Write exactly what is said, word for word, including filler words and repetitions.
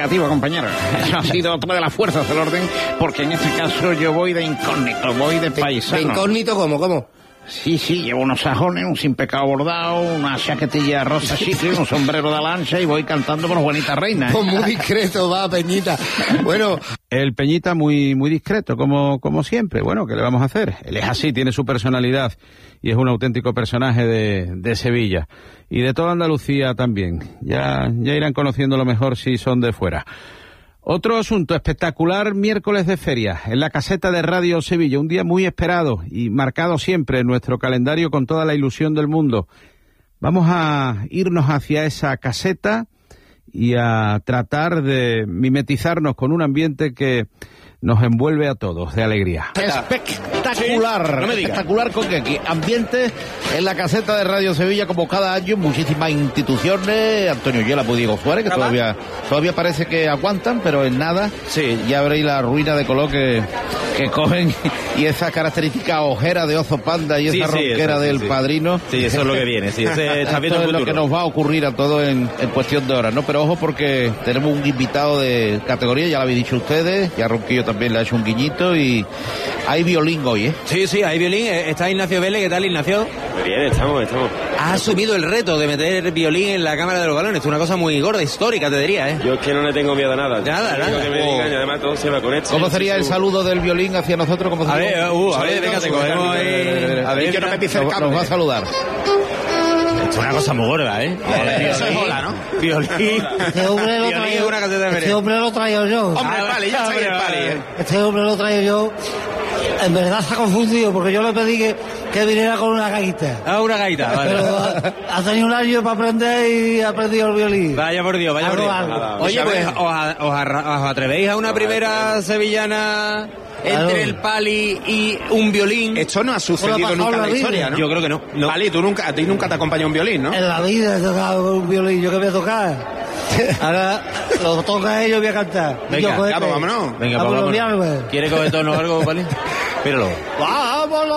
negativo, compañero. Eso ha sido otra de las fuerzas del orden, porque en este caso yo voy de incógnito, voy de paisano. ¿De incógnito cómo, cómo? Sí, sí, llevo unos sajones, un sin pecado bordado, una chaquetilla rosa chicle, un sombrero de lancha y voy cantando por Juanita Reina, ¿eh? Pues muy discreto, va, Peñita. Bueno... El Peñita muy muy discreto, como como siempre. Bueno, ¿qué le vamos a hacer? Él es así, tiene su personalidad y es un auténtico personaje de, de Sevilla. Y de toda Andalucía también. Ya, ya irán conociéndolo mejor si son de fuera. Otro asunto, espectacular miércoles de feria en la caseta de Radio Sevilla. Un día muy esperado y marcado siempre en nuestro calendario con toda la ilusión del mundo. Vamos a irnos hacia esa caseta y a tratar de mimetizarnos con un ambiente que nos envuelve a todos de alegría. Espectacular, sí, no me digas. Espectacular con que aquí ambiente en la caseta de Radio Sevilla como cada año, muchísimas instituciones, Antonio Yela, pues Diego Suárez, que todavía todavía parece que aguantan, pero en nada, sí, ya veréis la ruina de color que, que cogen y esa característica ojera de Oso Panda y esa sí, sí, ronquera eso, sí, del sí. Padrino. Sí, eso es lo que viene, sí, ese está viendo Esto el es lo que nos va a ocurrir a todos en, en cuestión de horas, ¿no? Pero ojo porque tenemos un invitado de categoría, ya lo habéis dicho ustedes, ya Ronquillo también le ha hecho un guiñito y hay violín hoy, ¿eh? Sí, sí, hay violín. Está Ignacio Vélez. ¿Qué tal, Ignacio? Muy bien, estamos, estamos. Has asumido el reto de meter violín en la Cámara de los Galones. Es una cosa muy gorda, histórica, te diría, ¿eh? Yo es que no le tengo miedo a nada. Nada, Yo nada. que me Oh. digan y además todo se va con esto. ¿Cómo sería el saludo del violín hacia nosotros? ¿Cómo A sería? ver, uh, a ver, venga, te cogemos ahí. A ver, que no me pise el nos, cable. nos va a saludar. Es una cosa muy gorda, ¿eh? Eso es hola, ¿no? Violín. Este hombre lo Violín traigo, es una caseta de este feria. hombre lo traigo yo. Hombre, vale, ya soy el pali, ¿eh? Este hombre lo traigo yo. En verdad se ha confundido porque yo le pedí que, que viniera con una gaita. Ah, una gaita, vale. Pero ha, ha tenido un año para aprender y ha aprendido el violín. Vaya por Dios, vaya por Algo, Dios. algo. Oye, pues, ¿os, a- os, arra- os atrevéis a una primera sevillana entre Claro. el pali y un violín? Esto no ha sucedido Bueno, nunca en pasado la la vida. historia, ¿no? Yo creo que no. no. Pali, tú nunca, a ti nunca te acompaña un violín, ¿no? En la vida he tocado un violín. ¿Yo qué voy a tocar? Ahora lo toca ellos, voy a cantar. Venga, Yo, cohete. ya, pues vámonos. Venga, Vámonos, vámonos. mi alma. ¿Quiere coger tono o algo, pali? Míralo. ¡Vámonos!